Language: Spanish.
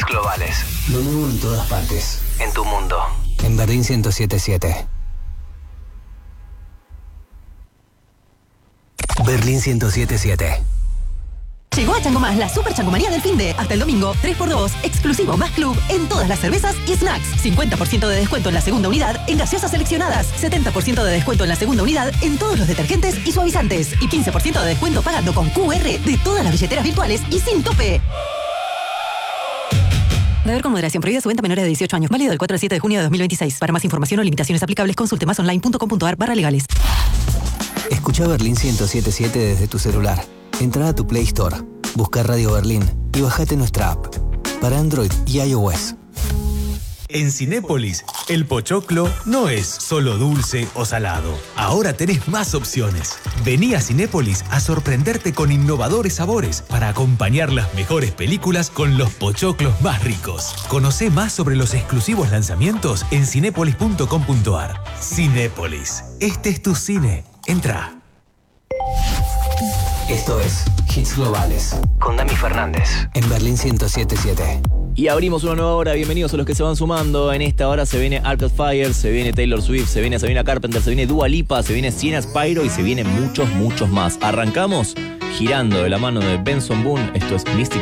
Hits globales. Lo nuevo en todas partes. En tu mundo. En Berlín 107.7. Berlín 107.7. Llegó a Chango Más la super changomanía del finde. Hasta el domingo, 3x2, exclusivo más club en todas las cervezas y snacks. 50% de descuento en la segunda unidad en gaseosas seleccionadas. 70% de descuento en la segunda unidad en todos los detergentes y suavizantes. Y 15% de descuento pagando con QR de todas las billeteras virtuales y sin tope. Beber con moderación. Prohibida su venta a menores de 18 años. Válido del 4 al 7 de junio de 2026. Para más información o limitaciones aplicables, consulte masonline.com.ar/legales. Escucha Berlín 107.7 desde tu celular. Entra a tu Play Store, busca Radio Berlín y bajate nuestra app para Android y iOS. En Cinépolis, el pochoclo no es solo dulce o salado. Ahora tenés más opciones. Vení a Cinépolis a sorprenderte con innovadores sabores para acompañar las mejores películas con los pochoclos más ricos. Conocé más sobre los exclusivos lanzamientos en cinépolis.com.ar. Cinépolis, este es tu cine. Entra. Esto es Hits Globales Con Dami Fernández. en Berlín 107.7. Y abrimos una nueva hora. Bienvenidos a los que se van sumando. En esta hora se viene Arcade Fire, se viene Taylor Swift, se viene Sabrina Carpenter, se viene Dua Lipa, se viene Sienna Spyro y se vienen muchos más. Arrancamos girando de la mano de Benson Boone. Esto es Mystic